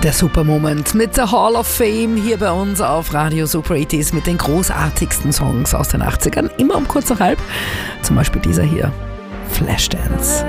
Der Super Moment mit der Hall of Fame hier bei uns auf Radio Super 80s mit den großartigsten Songs aus den 80ern. Immer um kurz nach halb. Zum Beispiel dieser hier, Flashdance.